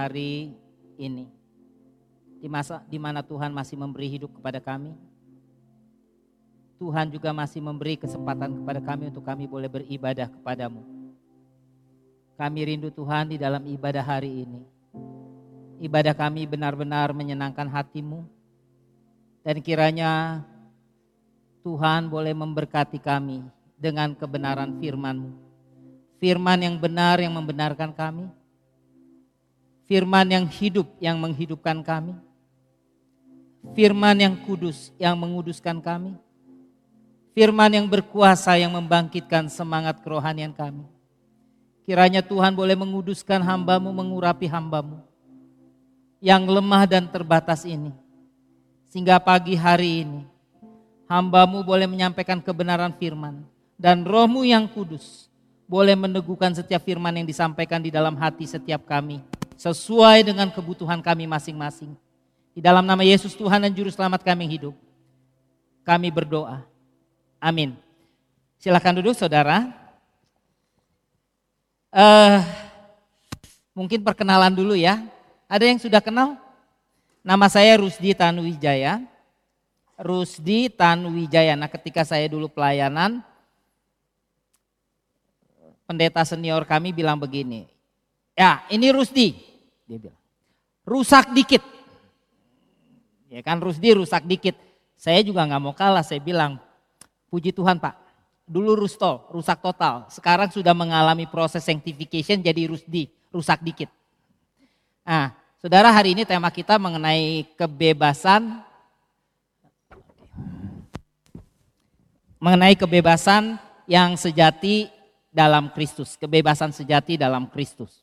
hari ini. Di mana Tuhan masih memberi hidup kepada kami. Tuhan juga masih memberi kesempatan kepada kami untuk kami boleh beribadah kepadamu. Kami rindu Tuhan di dalam ibadah hari ini. Ibadah kami benar-benar menyenangkan hati-Mu. Dan kiranya Tuhan boleh memberkati kami dengan kebenaran firman-Mu. Firman yang benar yang membenarkan kami. Firman yang hidup yang menghidupkan kami. Firman yang kudus yang menguduskan kami. Firman yang berkuasa yang membangkitkan semangat kerohanian kami. Kiranya Tuhan boleh menguduskan hamba-Mu, mengurapi hamba-Mu yang lemah dan terbatas ini. Sehingga pagi hari ini hamba-Mu boleh menyampaikan kebenaran firman. Dan Roh-Mu yang kudus boleh meneguhkan setiap firman yang disampaikan di dalam hati setiap kami. Sesuai dengan kebutuhan kami masing-masing. Di dalam nama Yesus Tuhan dan Juru Selamat kami yang hidup. Kami berdoa. Amin. Silakan duduk saudara. Mungkin perkenalan dulu ya. Ada yang sudah kenal? Nama saya Rusdi Tanuwijaya. Rusdi Tanuwijaya. Nah, ketika saya dulu pelayanan, pendeta senior kami bilang begini. Ya, ini Rusdi. Dia bilang, rusak dikit. Ya kan, Rusdi rusak dikit. Saya juga gak mau kalah, saya bilang, puji Tuhan Pak, dulu Rustol, rusak total. Sekarang sudah mengalami proses sanctification jadi Rusdi, rusak dikit. Nah, saudara, hari ini tema kita mengenai kebebasan. Mengenai kebebasan yang sejati dalam Kristus. Kebebasan sejati dalam Kristus.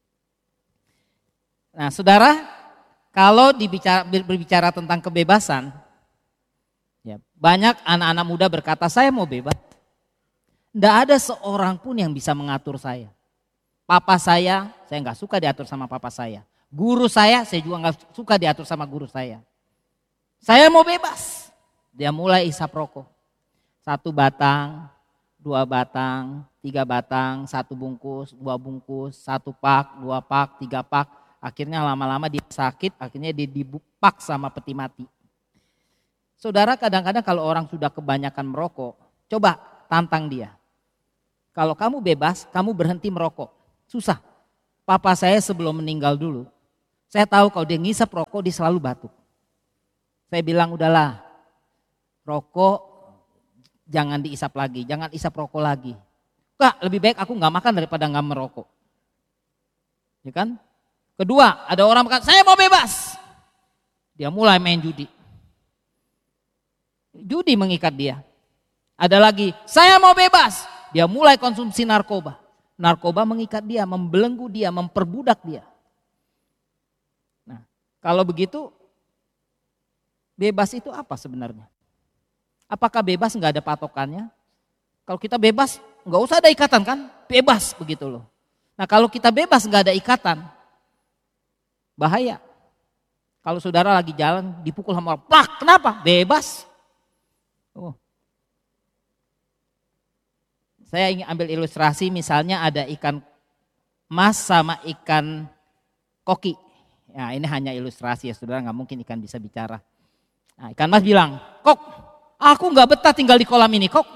Nah, saudara, kalau berbicara tentang kebebasan, ya, banyak anak-anak muda berkata, saya mau bebas. Tidak ada seorang pun yang bisa mengatur saya. Papa saya nggak suka diatur sama papa saya. Guru saya juga nggak suka diatur sama guru saya. Saya mau bebas. Dia mulai isap rokok. 1 batang, 2 batang, 3 batang, 1 bungkus, 2 bungkus, 1 pak, 2 pak, 3 pak. Akhirnya lama-lama dia sakit, akhirnya dia dibupak sama peti mati. Saudara, kadang-kadang kalau orang sudah kebanyakan merokok, coba tantang dia. Kalau kamu bebas, kamu berhenti merokok. Susah. Papa saya sebelum meninggal dulu, saya tahu kalau dia ngisap rokok, dia selalu batuk. Saya bilang, udahlah, rokok jangan diisap lagi, jangan isap rokok lagi. Enggak, lebih baik aku gak makan daripada gak merokok. Ya kan? Kedua, ada orang berkata, saya mau bebas. Dia mulai main judi. Judi mengikat dia. Ada lagi, saya mau bebas. Dia mulai konsumsi narkoba. Narkoba mengikat dia, membelenggu dia, memperbudak dia. Nah, kalau begitu, bebas itu apa sebenarnya? Apakah bebas nggak ada patokannya? Kalau kita bebas, nggak usah ada ikatan kan? Bebas begitu loh. Nah, kalau kita bebas nggak ada ikatan, bahaya. Kalau saudara lagi jalan dipukul sama orang, plak, kenapa? Bebas. Oh. Saya ingin ambil ilustrasi, misalnya ada ikan mas sama ikan koki. Ya, ini hanya ilustrasi ya saudara, nggak mungkin ikan bisa bicara. Nah, ikan mas bilang, kok aku nggak betah tinggal di kolam ini kok.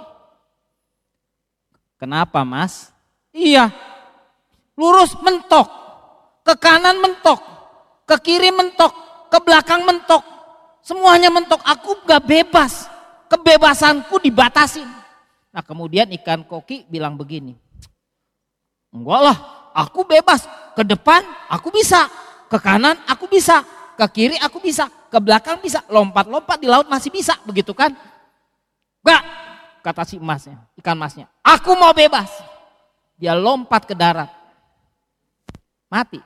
Kenapa mas? Iya, lurus mentok, ke kanan mentok. Ke kiri mentok, ke belakang mentok, semuanya mentok. Aku gak bebas, kebebasanku dibatasi. Nah, kemudian ikan koki bilang begini, enggak lah, aku bebas. Ke depan aku bisa, ke kanan aku bisa, ke kiri aku bisa, ke belakang bisa, lompat-lompat di laut masih bisa, begitu kan? Enggak, kata si emasnya, ikan masnya, aku mau bebas. Dia lompat ke darat, mati.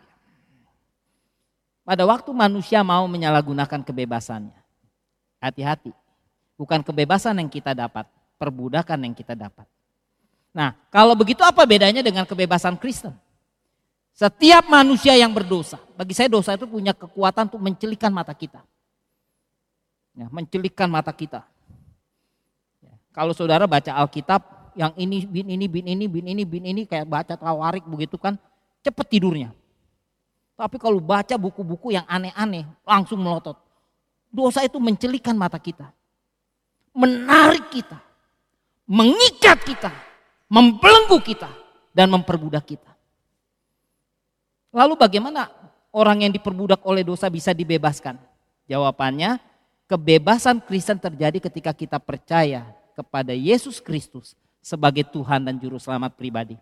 Pada waktu manusia mau menyalahgunakan kebebasannya, hati-hati. Bukan kebebasan yang kita dapat, perbudakan yang kita dapat. Nah, kalau begitu apa bedanya dengan kebebasan Kristen? Setiap manusia yang berdosa, bagi saya dosa itu punya kekuatan untuk mencelikkan mata kita. Ya, mencelikkan mata kita. Ya, kalau saudara baca Alkitab, yang ini, bin ini kayak baca tawarik begitu kan, cepat tidurnya. Tapi kalau baca buku-buku yang aneh-aneh, langsung melotot. Dosa itu mencelikan mata kita, menarik kita, mengikat kita, membelenggu kita, dan memperbudak kita. Lalu bagaimana orang yang diperbudak oleh dosa bisa dibebaskan? Jawabannya, kebebasan Kristen terjadi ketika kita percaya kepada Yesus Kristus sebagai Tuhan dan Juru Selamat pribadi.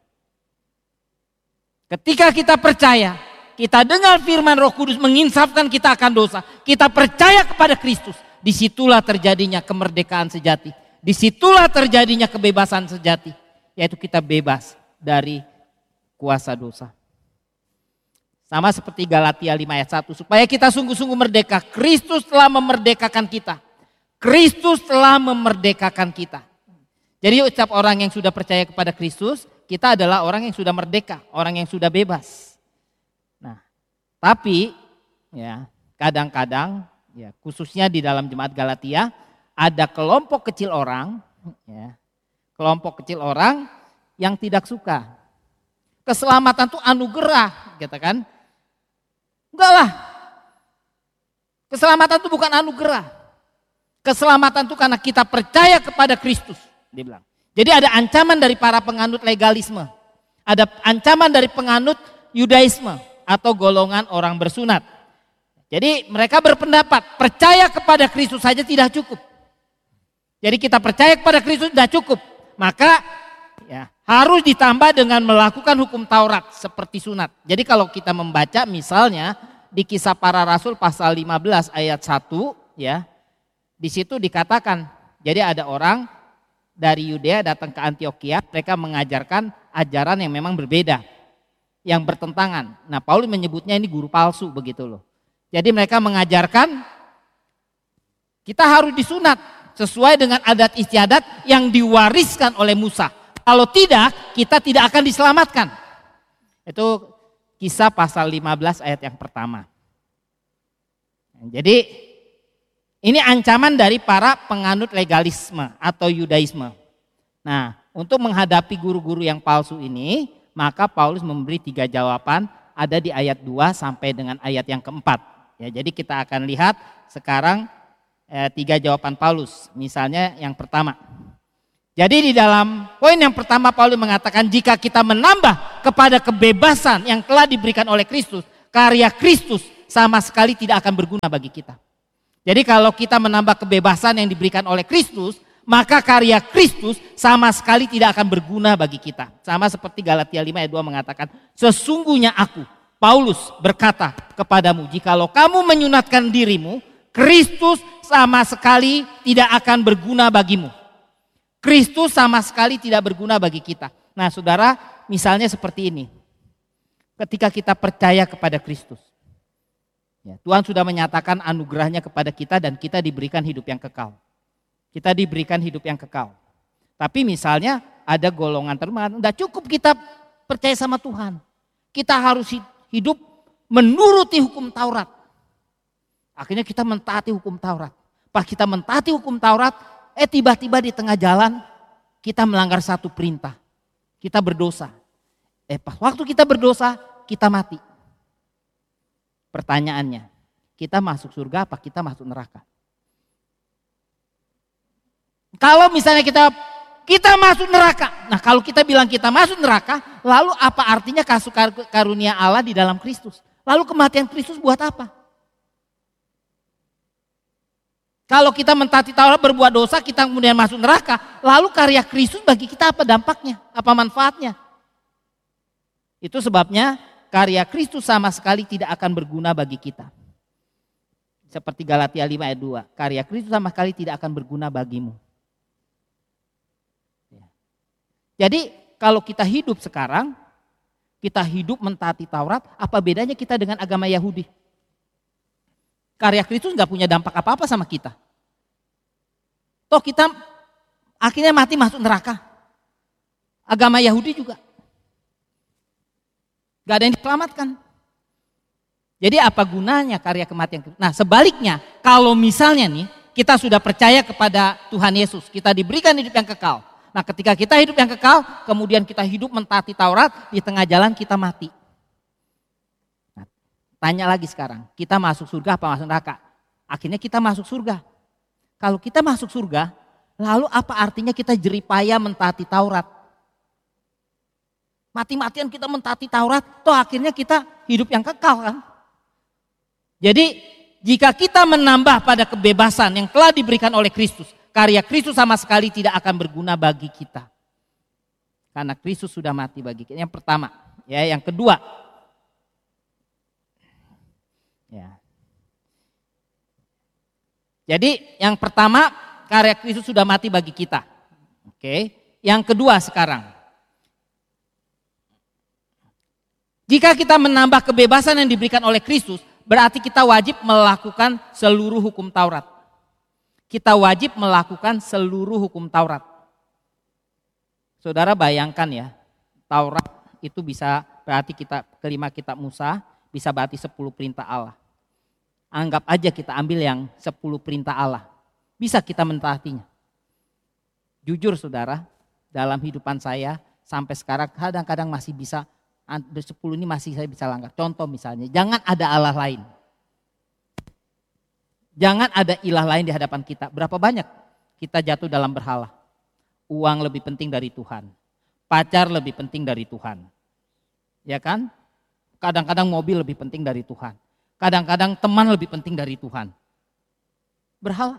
Ketika kita percaya, kita dengar firman Roh Kudus menginsafkan kita akan dosa, kita percaya kepada Kristus, disitulah terjadinya kemerdekaan sejati, disitulah terjadinya kebebasan sejati, yaitu kita bebas dari kuasa dosa. Sama seperti Galatia 5 ayat 1, supaya kita sungguh-sungguh merdeka, Kristus telah memerdekakan kita. Kristus telah memerdekakan kita. Jadi setiap orang yang sudah percaya kepada Kristus, kita adalah orang yang sudah merdeka, orang yang sudah bebas. Nah, tapi ya kadang-kadang ya khususnya di dalam jemaat Galatia ada kelompok kecil orang, ya, kelompok kecil orang yang tidak suka. Keselamatan itu anugerah, gitu kan? Enggak lah. Keselamatan itu bukan anugerah. Keselamatan itu karena kita percaya kepada Kristus, dia bilang. Jadi ada ancaman dari para penganut legalisme. Ada ancaman dari penganut Yudaisme atau golongan orang bersunat. Jadi mereka berpendapat percaya kepada Kristus saja tidak cukup. Jadi kita percaya kepada Kristus tidak cukup. Maka ya harus ditambah dengan melakukan hukum Taurat seperti sunat. Jadi kalau kita membaca misalnya di Kisah Para Rasul pasal 15 ayat 1 ya. Di situ dikatakan jadi ada orang dari Yudea datang ke Antioquia, mereka mengajarkan ajaran yang memang berbeda, yang bertentangan. Nah, Paulus menyebutnya ini guru palsu begitu loh. Jadi mereka mengajarkan kita harus disunat sesuai dengan adat istiadat yang diwariskan oleh Musa. Kalau tidak, kita tidak akan diselamatkan. Itu Kisah pasal 15 ayat yang pertama. Jadi ini ancaman dari para penganut legalisme atau Yudaisme. Nah, untuk menghadapi guru-guru yang palsu ini, maka Paulus memberi 3 jawaban, ada di ayat 2 sampai dengan ayat yang keempat. Ya, jadi kita akan lihat sekarang 3 jawaban Paulus. Misalnya yang pertama. Jadi di dalam poin yang pertama Paulus mengatakan jika kita menambah kepada kebebasan yang telah diberikan oleh Kristus, karya Kristus sama sekali tidak akan berguna bagi kita. Jadi kalau kita menambah kebebasan yang diberikan oleh Kristus, maka karya Kristus sama sekali tidak akan berguna bagi kita. Sama seperti Galatia 5 ayat 2 mengatakan, sesungguhnya aku, Paulus berkata kepadamu, jikalau kamu menyunatkan dirimu, Kristus sama sekali tidak akan berguna bagimu. Kristus sama sekali tidak berguna bagi kita. Nah saudara, misalnya seperti ini. Ketika kita percaya kepada Kristus. Ya, Tuhan sudah menyatakan anugerahnya kepada kita dan kita diberikan hidup yang kekal. Kita diberikan hidup yang kekal. Tapi misalnya ada golongan tertentu, tidak cukup kita percaya sama Tuhan. Kita harus hidup menuruti hukum Taurat. Akhirnya kita mentaati hukum Taurat. Pas kita mentaati hukum Taurat, tiba-tiba di tengah jalan kita melanggar satu perintah. Kita berdosa. Pas waktu kita berdosa, kita mati. Pertanyaannya, kita masuk surga apa kita masuk neraka? Kalau misalnya kita masuk neraka, nah kalau kita bilang kita masuk neraka, lalu apa artinya kasih karunia Allah di dalam Kristus? Lalu kematian Kristus buat apa? Kalau kita mentaati Taurat berbuat dosa, kita kemudian masuk neraka, lalu karya Kristus bagi kita apa dampaknya? Apa manfaatnya? Itu sebabnya karya Kristus sama sekali tidak akan berguna bagi kita. Seperti Galatia 5 ayat 2, karya Kristus sama sekali tidak akan berguna bagimu. Jadi kalau kita hidup sekarang, kita hidup mentaati Taurat, apa bedanya kita dengan agama Yahudi? Karya Kristus gak punya dampak apa-apa sama kita. Toh kita akhirnya mati masuk neraka. Agama Yahudi juga. Gak ada yang diselamatkan. Jadi apa gunanya karya kematian? Nah sebaliknya kalau misalnya nih kita sudah percaya kepada Tuhan Yesus, kita diberikan hidup yang kekal. Nah ketika kita hidup yang kekal, kemudian kita hidup mentaati Taurat, di tengah jalan kita mati. Nah, Tanya lagi sekarang, kita masuk surga apa masuk neraka? Akhirnya kita masuk surga. Kalau kita masuk surga, lalu apa artinya kita jeripaya mentaati Taurat? Mati-matian kita mentaati Taurat, toh akhirnya kita hidup yang kekal kan? Jadi jika kita menambah pada kebebasan yang telah diberikan oleh Kristus, karya Kristus sama sekali tidak akan berguna bagi kita. Karena Kristus sudah mati bagi kita. Yang pertama, ya, yang kedua. Ya. Jadi yang pertama, karya Kristus sudah mati bagi kita. Oke. Yang kedua sekarang. Jika kita menambah kebebasan yang diberikan oleh Kristus, berarti kita wajib melakukan seluruh hukum Taurat. Kita wajib melakukan seluruh hukum Taurat. Saudara bayangkan ya, Taurat itu bisa berarti kelima kitab Musa, bisa berarti 10 perintah Allah. Anggap aja kita ambil yang 10 perintah Allah. Bisa kita mentaatinya. Jujur saudara, dalam hidupan saya sampai sekarang kadang-kadang masih bisa, 10 ini masih saya bisa langgar. Contoh misalnya, jangan ada Allah lain. Jangan ada ilah lain di hadapan kita. Berapa banyak kita jatuh dalam berhala? Uang lebih penting dari Tuhan. Pacar lebih penting dari Tuhan. Ya kan? Kadang-kadang mobil lebih penting dari Tuhan. Kadang-kadang teman lebih penting dari Tuhan. Berhala.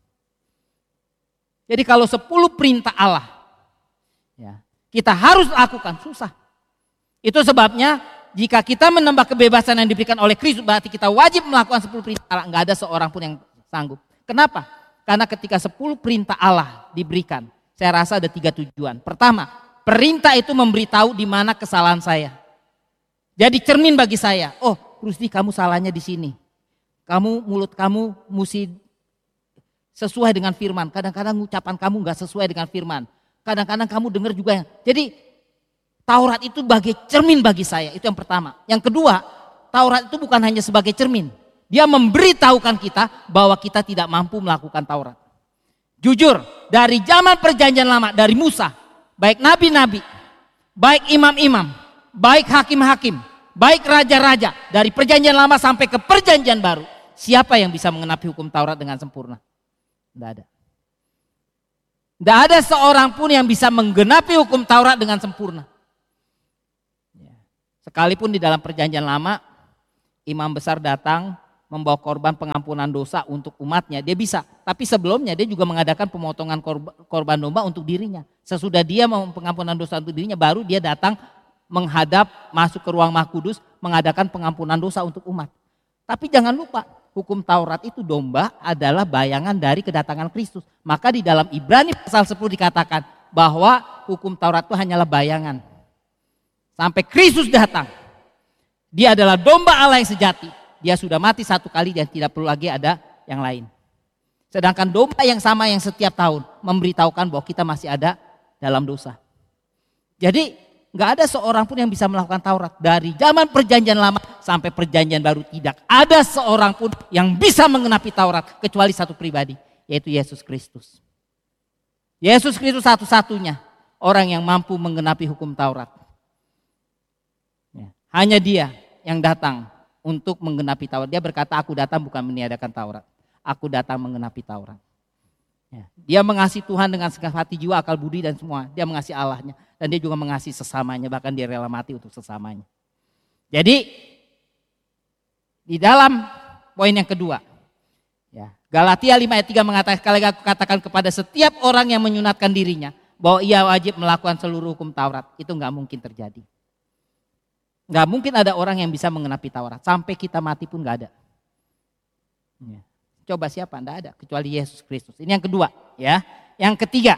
Jadi kalau 10 perintah Allah, ya, kita harus lakukan, susah. Itu sebabnya jika kita menambah kebebasan yang diberikan oleh Kristus, berarti kita wajib melakukan 10 perintah Allah. Enggak ada seorang pun yang sanggup. Kenapa? Karena ketika 10 perintah Allah diberikan, saya rasa ada 3 tujuan. Pertama, perintah itu memberitahu di mana kesalahan saya. Jadi cermin bagi saya. Oh, Rusdi, kamu salahnya di sini. Mulut kamu mesti sesuai dengan firman. Kadang-kadang ucapan kamu enggak sesuai dengan firman. Kadang-kadang kamu dengar juga. Jadi Taurat itu sebagai cermin bagi saya. Itu yang pertama. Yang kedua, Taurat itu bukan hanya sebagai cermin. Dia memberitahukan kita bahwa kita tidak mampu melakukan Taurat. Jujur, dari zaman perjanjian lama, dari Musa, baik nabi-nabi, baik imam-imam, baik hakim-hakim, baik raja-raja, dari perjanjian lama sampai ke perjanjian baru, siapa yang bisa mengenapi hukum Taurat dengan sempurna? Tidak ada. Tidak ada seorang pun yang bisa menggenapi hukum Taurat dengan sempurna. Sekalipun di dalam perjanjian lama, imam besar datang membawa korban pengampunan dosa untuk umatnya, dia bisa. Tapi sebelumnya dia juga mengadakan pemotongan korban domba untuk dirinya. Sesudah dia mau pengampunan dosa untuk dirinya, baru dia datang menghadap masuk ke ruang Maha Kudus, mengadakan pengampunan dosa untuk umat. Tapi jangan lupa, hukum Taurat itu domba adalah bayangan dari kedatangan Kristus. Maka di dalam Ibrani pasal 10 dikatakan bahwa hukum Taurat itu hanyalah bayangan. Sampai Kristus datang. Dia adalah domba Allah yang sejati. Dia sudah mati satu kali dan tidak perlu lagi ada yang lain. Sedangkan domba yang sama yang setiap tahun memberitahukan bahwa kita masih ada dalam dosa. Jadi nggak ada seorang pun yang bisa melakukan Taurat. Dari zaman perjanjian lama sampai perjanjian baru tidak ada seorang pun yang bisa mengenapi Taurat kecuali satu pribadi, yaitu Yesus Kristus. Yesus Kristus satu-satunya orang yang mampu menggenapi hukum Taurat. Hanya dia yang datang untuk menggenapi Taurat. Dia berkata, aku datang bukan meniadakan Taurat. Aku datang menggenapi Taurat. Ya. Dia mengasihi Tuhan dengan segenap hati, jiwa, akal, budi dan semua. Dia mengasihi Allahnya. Dan dia juga mengasihi sesamanya. Bahkan dia rela mati untuk sesamanya. Jadi di dalam poin yang kedua. Ya, Galatia 5 ayat 3 mengatakan, sekali lagi aku katakan kepada setiap orang yang menyunatkan dirinya, bahwa ia wajib melakukan seluruh hukum Taurat. Itu gak mungkin terjadi. Gak mungkin ada orang yang bisa mengenapi Taurat. Sampai kita mati pun gak ada. Ya. Coba siapa? Tidak ada. Kecuali Yesus Kristus. Ini yang kedua. Ya. Yang ketiga.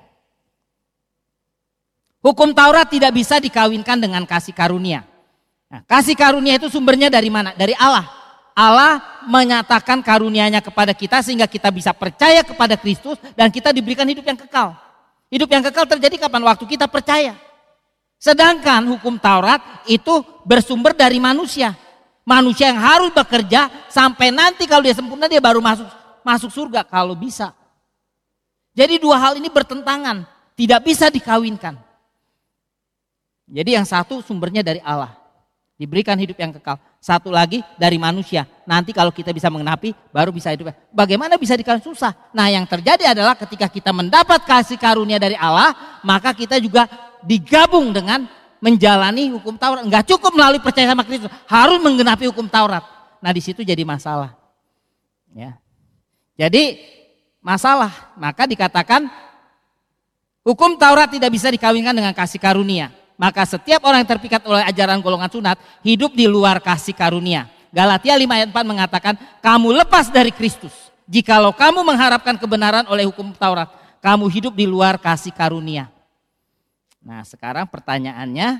Hukum Taurat tidak bisa dikawinkan dengan kasih karunia. Nah, kasih karunia itu sumbernya dari mana? Dari Allah. Allah menyatakan karunia-Nya kepada kita sehingga kita bisa percaya kepada Kristus dan kita diberikan hidup yang kekal. Hidup yang kekal terjadi kapan? Waktu kita percaya. Sedangkan hukum Taurat itu bersumber dari manusia. Manusia yang harus bekerja sampai nanti kalau dia sempurna dia baru masuk surga kalau bisa. Jadi dua hal ini bertentangan, tidak bisa dikawinkan. Jadi yang satu sumbernya dari Allah, diberikan hidup yang kekal. Satu lagi dari manusia. Nanti kalau kita bisa mengenapi, baru bisa hidup. Bagaimana bisa dikasih susah? Nah, yang terjadi adalah ketika kita mendapat kasih karunia dari Allah, maka kita juga digabung dengan menjalani hukum Taurat. Enggak cukup melalui percaya sama Kristus, harus menggenapi hukum Taurat. Nah, di situ jadi masalah. Ya. Jadi masalah, maka dikatakan hukum Taurat tidak bisa dikawinkan dengan kasih karunia. Maka setiap orang yang terpikat oleh ajaran golongan sunat hidup di luar kasih karunia. Galatia 5 ayat 4 mengatakan, kamu lepas dari Kristus. Jikalau kamu mengharapkan kebenaran oleh hukum Taurat, kamu hidup di luar kasih karunia. Nah, sekarang pertanyaannya,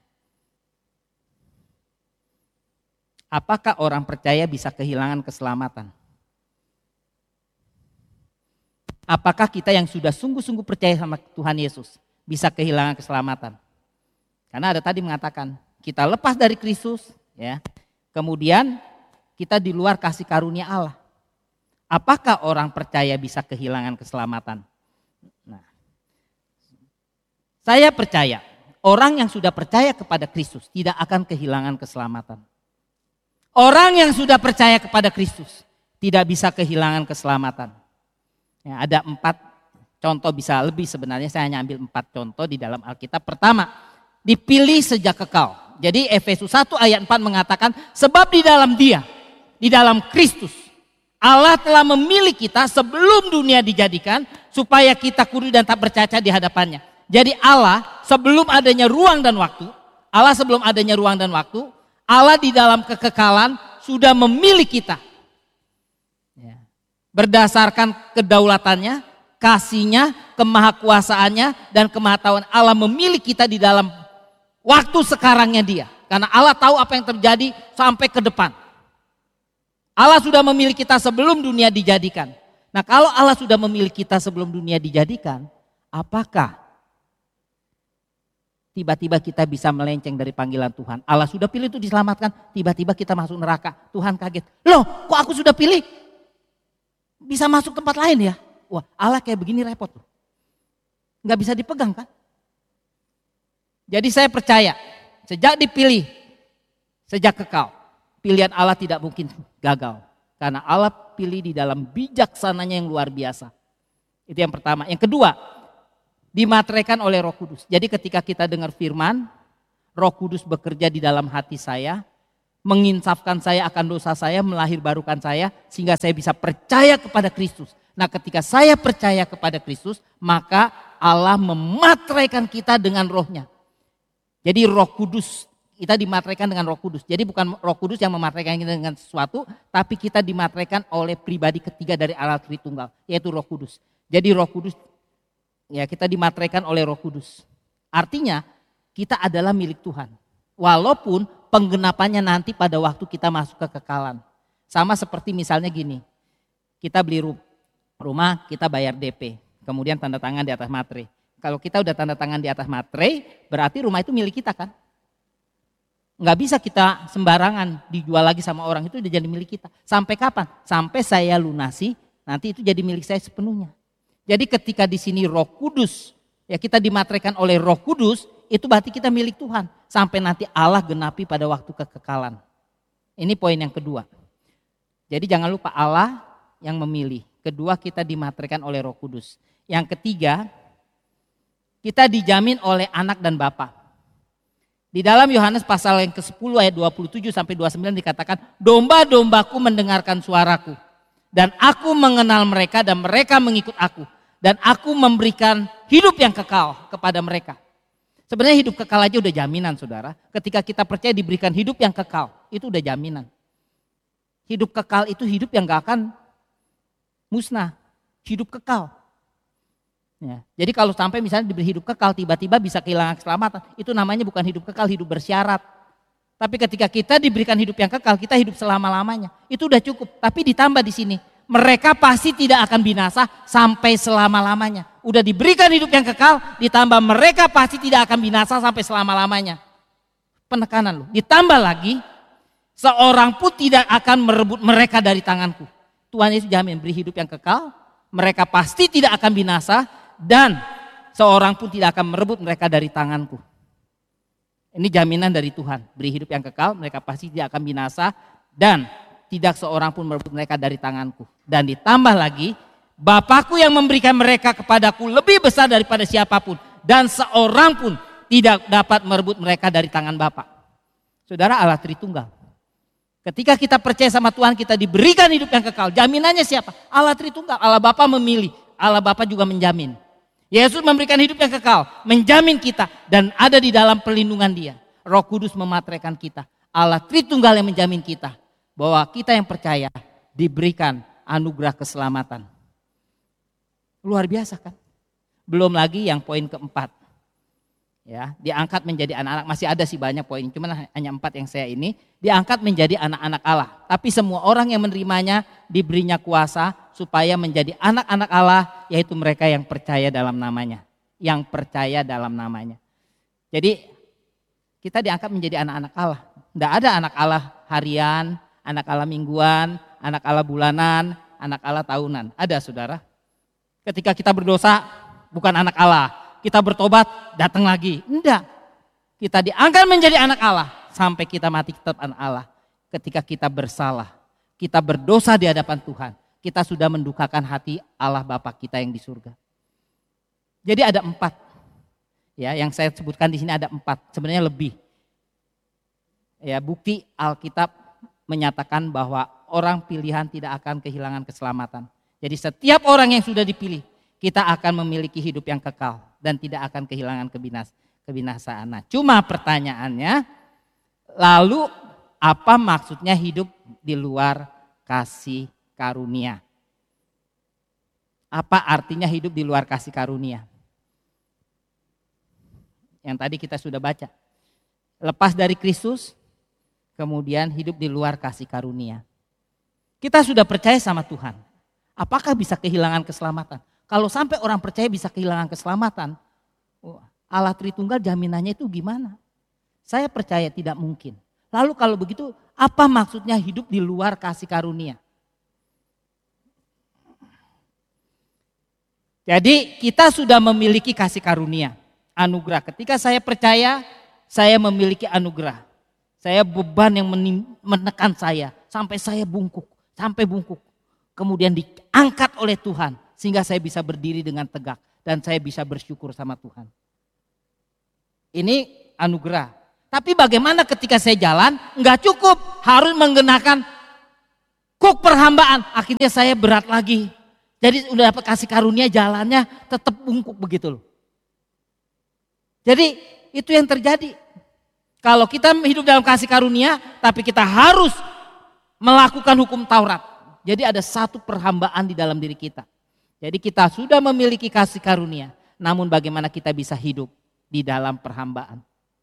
apakah orang percaya bisa kehilangan keselamatan? Apakah kita yang sudah sungguh-sungguh percaya sama Tuhan Yesus bisa kehilangan keselamatan? Karena ada tadi mengatakan kita lepas dari Kristus, ya. Kemudian kita di luar kasih karunia Allah. Apakah orang percaya bisa kehilangan keselamatan? Nah, saya percaya orang yang sudah percaya kepada Kristus tidak akan kehilangan keselamatan. Orang yang sudah percaya kepada Kristus tidak bisa kehilangan keselamatan. Ya, ada 4 contoh, bisa lebih sebenarnya, saya hanya ambil 4 contoh di dalam Alkitab. Pertama, dipilih sejak kekal. Jadi Efesus 1 ayat 4 mengatakan, sebab di dalam Dia, di dalam Kristus, Allah telah memilih kita sebelum dunia dijadikan supaya kita kudus dan tak bercacat di hadapannya. Jadi Allah sebelum adanya ruang dan waktu, Allah di dalam kekekalan sudah memilih kita. Berdasarkan kedaulatannya, kasihnya, kemahakuasaannya, dan kemahatauan Allah memilih kita di dalam waktu sekarangnya Dia. Karena Allah tahu apa yang terjadi sampai ke depan. Allah sudah memilih kita sebelum dunia dijadikan. Nah, kalau Allah sudah memilih kita sebelum dunia dijadikan, apakah tiba-tiba kita bisa melenceng dari panggilan Tuhan? Allah sudah pilih itu diselamatkan, tiba-tiba kita masuk neraka. Tuhan kaget. Loh, kok aku sudah pilih? Bisa masuk tempat lain ya? Wah, Allah kayak begini repot loh. Nggak bisa dipegang kan? Jadi saya percaya, sejak dipilih, sejak kekal, pilihan Allah tidak mungkin gagal. Karena Allah pilih di dalam bijaksananya yang luar biasa. Itu yang pertama. Yang kedua, dimateraikan oleh Roh Kudus. Jadi ketika kita dengar firman, Roh Kudus bekerja di dalam hati saya, menginsafkan saya akan dosa saya, melahirbarukan saya, sehingga saya bisa percaya kepada Kristus. Nah, ketika saya percaya kepada Kristus, maka Allah memateraikan kita dengan Roh-Nya. Jadi Roh Kudus, kita dimateraikan dengan Roh Kudus. Jadi bukan Roh Kudus yang memateraikan kita dengan sesuatu, tapi kita dimateraikan oleh pribadi ketiga dari Allah Tritunggal, yaitu Roh Kudus. Jadi Roh Kudus, ya kita dimateraikan oleh Roh Kudus. Artinya kita adalah milik Tuhan. Walaupun penggenapannya nanti pada waktu kita masuk ke kekekalan. Sama seperti misalnya gini, kita beli rumah, kita bayar DP, kemudian tanda tangan di atas materai. Kalau kita udah tanda tangan di atas materai, berarti rumah itu milik kita kan? Nggak bisa kita sembarangan dijual lagi sama orang, itu udah jadi milik kita. Sampai kapan? Sampai saya lunasi, nanti itu jadi milik saya sepenuhnya. Jadi ketika di sini Roh Kudus, ya kita dimateraikan oleh Roh Kudus, itu berarti kita milik Tuhan. Sampai nanti Allah genapi pada waktu kekekalan. Ini poin yang kedua. Jadi jangan lupa Allah yang memilih. Kedua, kita dimateraikan oleh Roh Kudus. Yang ketiga, kita dijamin oleh anak dan bapa. Di dalam Yohanes pasal yang ke-10 ayat 27 sampai 29 dikatakan, domba-dombaku mendengarkan suaraku. Dan aku mengenal mereka dan mereka mengikut aku. Dan aku memberikan hidup yang kekal kepada mereka. Sebenarnya hidup kekal aja udah jaminan saudara. Ketika kita percaya diberikan hidup yang kekal, itu udah jaminan. Hidup kekal itu hidup yang gak akan musnah. Hidup kekal. Ya. Jadi kalau sampai misalnya diberi hidup kekal, tiba-tiba bisa kehilangan keselamatan. Itu namanya bukan hidup kekal, hidup bersyarat. Tapi ketika kita diberikan hidup yang kekal, kita hidup selama-lamanya. Itu udah cukup. Tapi ditambah di sini, mereka pasti tidak akan binasa sampai selama-lamanya. Udah diberikan hidup yang kekal, ditambah mereka pasti tidak akan binasa sampai selama-lamanya. Penekanan loh. Ditambah lagi, seorang pun tidak akan merebut mereka dari tanganku. Tuhan Yesus jamin beri hidup yang kekal, mereka pasti tidak akan binasa, dan seorang pun tidak akan merebut mereka dari tanganku. Ini jaminan dari Tuhan, beri hidup yang kekal, mereka pasti tidak akan binasa dan tidak seorang pun merebut mereka dari tanganku. Dan ditambah lagi, Bapakku yang memberikan mereka kepadaku lebih besar daripada siapapun dan seorang pun tidak dapat merebut mereka dari tangan Bapa. Saudara, Allah Tritunggal. Ketika kita percaya sama Tuhan, kita diberikan hidup yang kekal. Jaminannya siapa? Allah Tritunggal. Allah Bapa memilih, Allah Bapa juga menjamin. Yesus memberikan hidup yang kekal, menjamin kita dan ada di dalam perlindungan Dia. Roh Kudus memateraikan kita. Allah Tritunggal yang menjamin kita bahwa kita yang percaya diberikan anugerah keselamatan. Luar biasa kan? Belum lagi yang poin keempat. Ya, diangkat menjadi anak-anak, masih ada sih banyak poin, cuman hanya 4 yang saya ini. Diangkat menjadi anak-anak Allah. Tapi semua orang yang menerimanya diberinya kuasa supaya menjadi anak-anak Allah, yaitu mereka yang percaya dalam namanya. Yang percaya dalam namanya. Jadi kita diangkat menjadi anak-anak Allah. Tidak ada anak Allah harian, anak Allah mingguan, anak Allah bulanan, anak Allah tahunan. Ada saudara. Ketika kita berdosa bukan anak Allah. Kita bertobat, datang lagi. Enggak. Kita diangkat menjadi anak Allah. Sampai kita mati tetap anak Allah. Ketika kita bersalah, kita berdosa di hadapan Tuhan. Kita sudah mendukakan hati Allah Bapa kita yang di surga. Jadi ada 4. Ya, yang saya sebutkan di sini ada 4. Sebenarnya lebih. Ya, bukti Alkitab menyatakan bahwa orang pilihan tidak akan kehilangan keselamatan. Jadi setiap orang yang sudah dipilih, kita akan memiliki hidup yang kekal dan tidak akan kehilangan kebinasaan. Nah, cuma pertanyaannya, lalu apa maksudnya hidup di luar kasih karunia? Apa artinya hidup di luar kasih karunia? Yang tadi kita sudah baca. Lepas dari Kristus, kemudian hidup di luar kasih karunia. Kita sudah percaya sama Tuhan. Apakah bisa kehilangan keselamatan? Kalau sampai orang percaya bisa kehilangan keselamatan, Allah Tritunggal jaminannya itu gimana? Saya percaya tidak mungkin. Lalu kalau begitu, apa maksudnya hidup di luar kasih karunia? Jadi kita sudah memiliki kasih karunia, anugerah. Ketika saya percaya, saya memiliki anugerah. Saya beban yang menekan saya, sampai saya bungkuk, Kemudian diangkat oleh Tuhan. Sehingga saya bisa berdiri dengan tegak dan saya bisa bersyukur sama Tuhan. Ini anugerah. Tapi bagaimana ketika saya jalan, enggak cukup, harus menggunakan kuk perhambaan. Akhirnya saya berat lagi. Jadi udah dapat kasih karunia, jalannya tetap bungkuk begitu loh. Jadi itu yang terjadi. Kalau kita hidup dalam kasih karunia, tapi kita harus melakukan hukum Taurat. Jadi ada satu perhambaan di dalam diri kita. Jadi kita sudah memiliki kasih karunia, namun bagaimana kita bisa hidup di dalam perhambaan.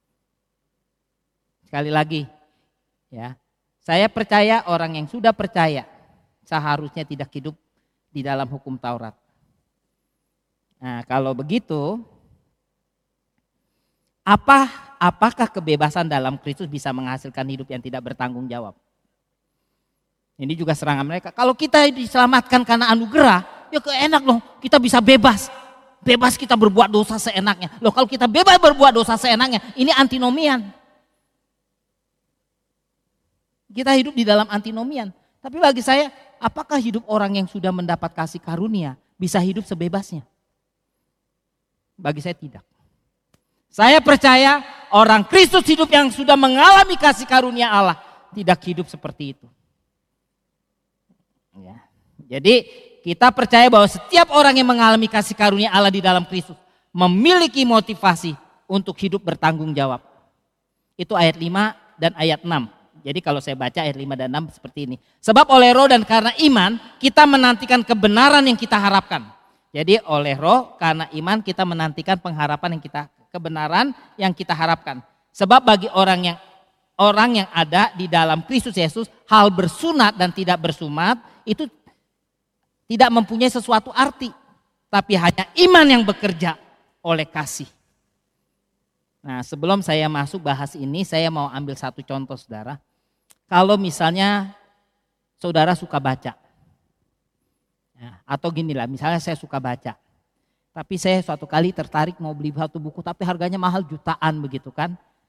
Sekali lagi, ya, saya percaya orang yang sudah percaya seharusnya tidak hidup di dalam hukum Taurat. Nah, kalau begitu, apakah kebebasan dalam Kristus bisa menghasilkan hidup yang tidak bertanggung jawab? Ini juga serangan mereka. Kalau kita diselamatkan karena anugerah, ya enak loh, kita bisa bebas. Bebas kita berbuat dosa seenaknya. Loh kalau kita bebas berbuat dosa seenaknya, ini antinomian. Kita hidup di dalam antinomian. Tapi bagi saya, apakah hidup orang yang sudah mendapat kasih karunia bisa hidup sebebasnya? Bagi saya tidak. Saya percaya orang Kristus hidup yang sudah mengalami kasih karunia Allah tidak hidup seperti itu. Ya. Jadi kita percaya bahwa setiap orang yang mengalami kasih karunia Allah di dalam Kristus memiliki motivasi untuk hidup bertanggung jawab. Itu ayat 5 dan ayat 6. Jadi kalau saya baca ayat 5 dan 6 seperti ini. Sebab oleh roh dan karena iman kita menantikan kebenaran yang kita harapkan. Jadi oleh roh karena iman kita menantikan pengharapan yang kebenaran yang kita harapkan. Sebab bagi orang yang ada di dalam Kristus Yesus, hal bersunat dan tidak bersunat itu tidak mempunyai sesuatu arti, tapi hanya iman yang bekerja oleh kasih. Nah, sebelum saya masuk bahas ini, saya mau ambil satu contoh saudara. Kalau misalnya saudara suka baca, ya, atau ginilah, misalnya saya suka baca, tapi saya suatu kali tertarik mau beli satu buku, tapi harganya mahal jutaan begitu kan.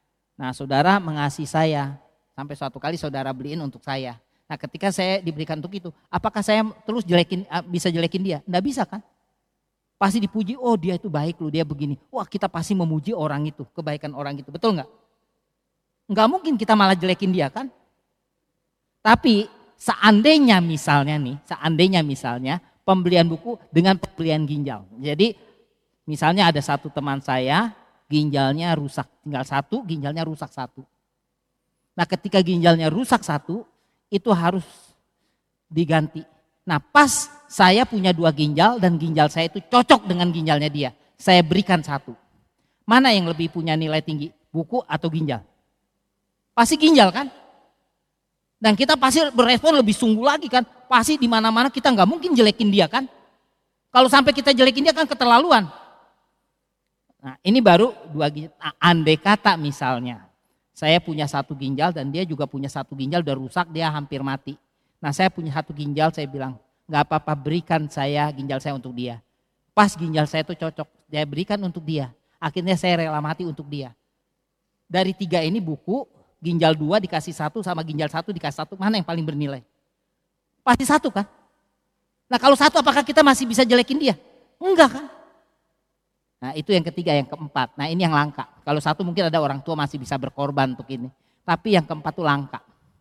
Nah, saudara mengasihi saya. Sampai suatu kali saudara beliin untuk saya. Nah, ketika saya diberikan untuk itu, apakah saya terus bisa jelekin dia? Enggak bisa kan? Pasti dipuji, oh dia itu baik loh, dia begini. Wah, kita pasti memuji orang itu, kebaikan orang itu. Betul enggak? Enggak mungkin kita malah jelekin dia kan? Tapi seandainya misalnya pembelian buku dengan pembelian ginjal. Jadi misalnya ada satu teman saya, ginjalnya rusak, tinggal satu, ginjalnya rusak satu. Nah, ketika ginjalnya rusak satu, itu harus diganti. Nah, pas saya punya 2 ginjal dan ginjal saya itu cocok dengan ginjalnya dia. Saya berikan satu. Mana yang lebih punya nilai tinggi? Buku atau ginjal? Pasti ginjal kan? Dan kita pasti berespon lebih sungguh lagi kan? Pasti di mana-mana kita nggak mungkin jelekin dia kan? Kalau sampai kita jelekin dia kan keterlaluan. Nah, ini baru 2 ginjal. Nah, andai kata misalnya saya punya 1 ginjal dan dia juga punya 1 ginjal udah rusak, dia hampir mati. Nah, saya punya 1 ginjal, saya bilang nggak apa-apa, berikan saya ginjal saya untuk dia. Pas ginjal saya itu cocok, saya berikan untuk dia. Akhirnya saya rela mati untuk dia. Dari 3 ini buku, ginjal 2 dikasih 1 sama ginjal 1 dikasih 1, mana yang paling bernilai? Pasti 1 kan? Nah, kalau 1 apakah kita masih bisa jelekin dia? Enggak kan? Nah, itu yang ketiga, yang keempat. Nah, ini yang langka. Kalau 1 mungkin ada orang tua masih bisa berkorban untuk ini. Tapi yang keempat itu langka.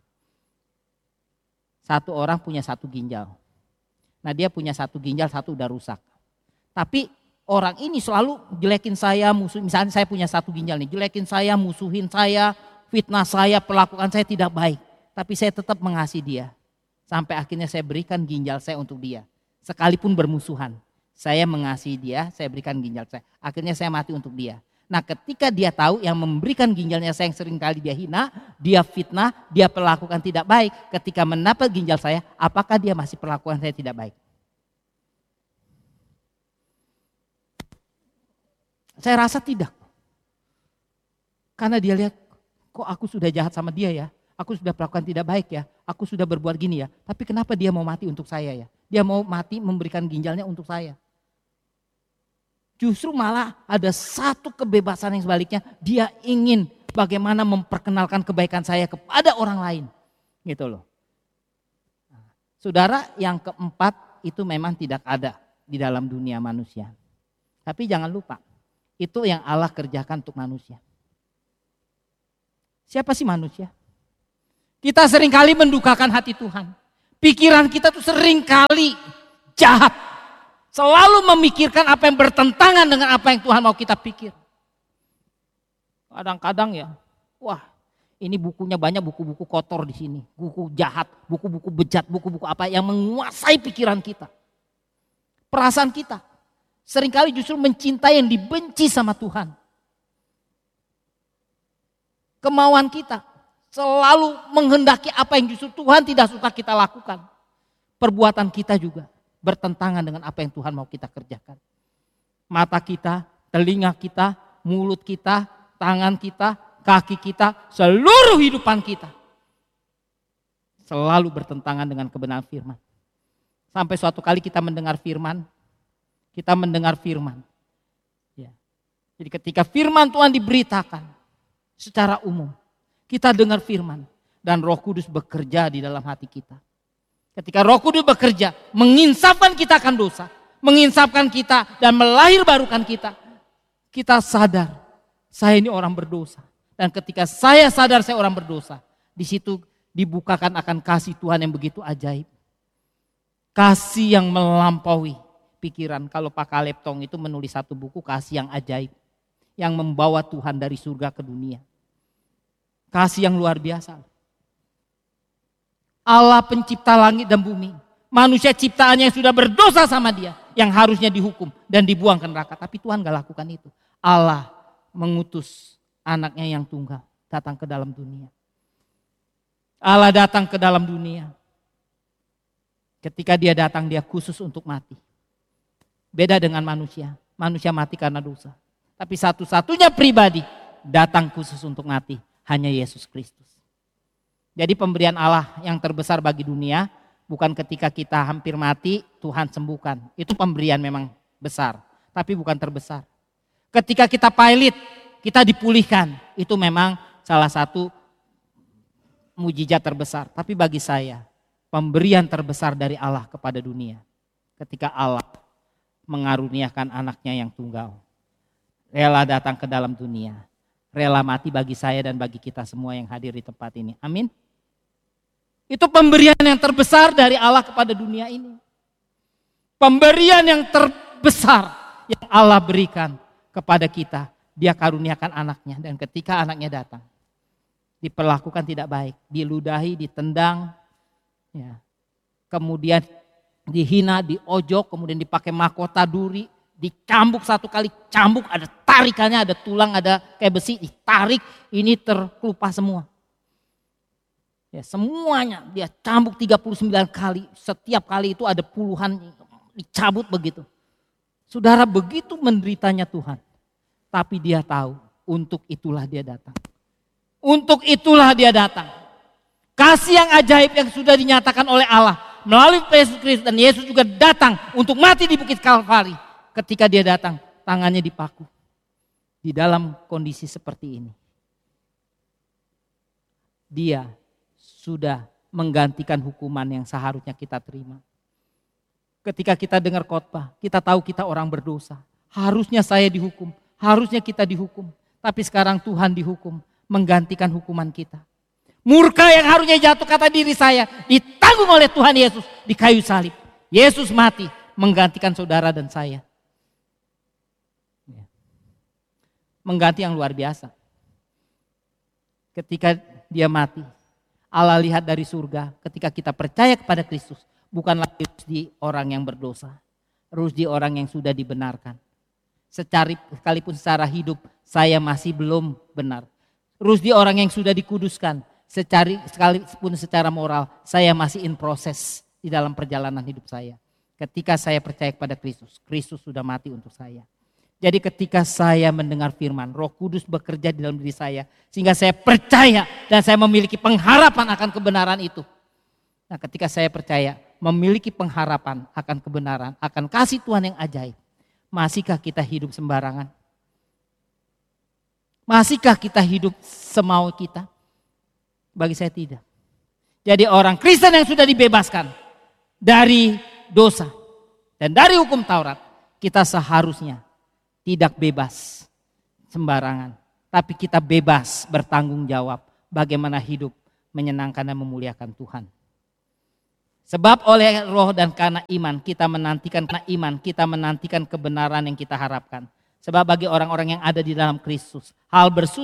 1 orang punya 1 ginjal. Nah, dia punya 1 ginjal, 1 udah rusak. Tapi orang ini selalu jelekin saya, misalnya saya punya 1 ginjal nih, jelekin saya, musuhin saya, fitnah saya, perlakuan saya tidak baik. Tapi saya tetap mengasihi dia. Sampai akhirnya saya berikan ginjal saya untuk dia. Sekalipun bermusuhan. Saya mengasihi dia, saya berikan ginjal saya. Akhirnya saya mati untuk dia. Nah, ketika dia tahu yang memberikan ginjalnya saya yang sering kali dia hina, dia fitnah, dia perlakukan tidak baik. Ketika mendapat ginjal saya, apakah dia masih perlakukan saya tidak baik? Saya rasa tidak. Karena dia lihat, kok aku sudah jahat sama dia ya. Aku sudah perlakukan tidak baik ya. Aku sudah berbuat gini ya. Tapi kenapa dia mau mati untuk saya ya? Dia mau mati memberikan ginjalnya untuk saya. Justru malah ada satu kebebasan yang sebaliknya. Dia ingin bagaimana memperkenalkan kebaikan saya kepada orang lain. Gitu loh. Saudara, yang keempat itu memang tidak ada di dalam dunia manusia. Tapi jangan lupa, itu yang Allah kerjakan untuk manusia. Siapa sih manusia? Kita seringkali mendukakan hati Tuhan. Pikiran kita tuh seringkali jahat. Selalu memikirkan apa yang bertentangan dengan apa yang Tuhan mau kita pikir. Kadang-kadang ya, wah ini bukunya banyak, buku-buku kotor di sini. Buku jahat, buku-buku bejat, buku-buku apa yang menguasai pikiran kita. Perasaan kita. Seringkali justru mencintai yang dibenci sama Tuhan. Kemauan kita selalu menghendaki apa yang justru Tuhan tidak suka kita lakukan. Perbuatan kita juga bertentangan dengan apa yang Tuhan mau kita kerjakan. Mata kita, telinga kita, mulut kita, tangan kita, kaki kita, seluruh hidupan kita selalu bertentangan dengan kebenaran firman. Sampai suatu kali kita mendengar firman, ya. Jadi ketika firman Tuhan diberitakan secara umum, kita dengar firman dan Roh Kudus bekerja di dalam hati kita. Ketika Roh Kudus bekerja, menginsafkan kita akan dosa, menginsafkan kita dan melahirbarukan kita. Kita sadar, saya ini orang berdosa. Dan ketika saya sadar saya orang berdosa, di situ dibukakan akan kasih Tuhan yang begitu ajaib. Kasih yang melampaui pikiran. Kalau Pak Kaleb Tong itu menulis satu buku, kasih yang ajaib. Yang membawa Tuhan dari surga ke dunia. Kasih yang luar biasa. Allah pencipta langit dan bumi. Manusia ciptaannya yang sudah berdosa sama dia. Yang harusnya dihukum dan dibuang ke neraka. Tapi Tuhan gak lakukan itu. Allah mengutus anaknya yang tunggal datang ke dalam dunia. Allah datang ke dalam dunia. Ketika dia datang, dia khusus untuk mati. Beda dengan manusia. Manusia mati karena dosa. Tapi satu-satunya pribadi datang khusus untuk mati. Hanya Yesus Kristus. Jadi pemberian Allah yang terbesar bagi dunia bukan ketika kita hampir mati Tuhan sembuhkan. Itu pemberian memang besar, tapi bukan terbesar. Ketika kita pilot, kita dipulihkan. Itu memang salah satu mujizat terbesar. Tapi bagi saya, pemberian terbesar dari Allah kepada dunia. Ketika Allah mengaruniakan anaknya yang tunggal. Rela datang ke dalam dunia. Rela mati bagi saya dan bagi kita semua yang hadir di tempat ini. Amin. Itu pemberian yang terbesar dari Allah kepada dunia ini. Pemberian yang terbesar yang Allah berikan kepada kita. Dia karuniakan anaknya, dan ketika anaknya datang, diperlakukan tidak baik, diludahi, ditendang, ya. Kemudian dihina, diojok, kemudian dipakai mahkota duri, dicambuk satu kali, cambuk ada tarikannya, ada tulang, ada kayak besi, ditarik, ini terkelupas semua. Ya, semuanya dia cambuk 39 kali, setiap kali itu ada puluhan dicabut begitu. Saudara, begitu menderitanya Tuhan, tapi dia tahu untuk itulah dia datang. Untuk itulah dia datang. Kasih yang ajaib yang sudah dinyatakan oleh Allah melalui Yesus Kristus, dan Yesus juga datang untuk mati di Bukit Kalvari. Ketika dia datang, tangannya dipaku. Di dalam kondisi seperti ini, dia sudah menggantikan hukuman yang seharusnya kita terima. Ketika kita dengar khotbah, kita tahu kita orang berdosa. Harusnya saya dihukum, harusnya kita dihukum. Tapi sekarang Tuhan dihukum, menggantikan hukuman kita. Murka yang harusnya jatuh kata diri saya, ditanggung oleh Tuhan Yesus di kayu salib. Yesus mati, menggantikan saudara dan saya. Mengganti yang luar biasa. Ketika dia mati, Allah lihat dari surga, ketika kita percaya kepada Kristus, bukanlah di orang yang berdosa, di orang yang sudah dibenarkan. Sekalipun secara hidup saya masih belum benar. Di orang yang sudah dikuduskan, sekalipun secara moral saya masih in proses di dalam perjalanan hidup saya. Ketika saya percaya kepada Kristus, Kristus sudah mati untuk saya. Jadi ketika saya mendengar firman, Roh Kudus bekerja di dalam diri saya, sehingga saya percaya dan saya memiliki pengharapan akan kebenaran itu. Nah, ketika saya percaya, memiliki pengharapan akan kebenaran, akan kasih Tuhan yang ajaib, masihkah kita hidup sembarangan? Masihkah kita hidup semau kita? Bagi saya tidak. Jadi orang Kristen yang sudah dibebaskan dari dosa dan dari hukum Taurat, kita seharusnya tidak bebas sembarangan, tapi kita bebas bertanggung jawab bagaimana hidup menyenangkan dan memuliakan Tuhan. Sebab oleh Roh dan karena iman kita menantikan kebenaran yang kita harapkan. Sebab bagi orang-orang yang ada di dalam Kristus, hal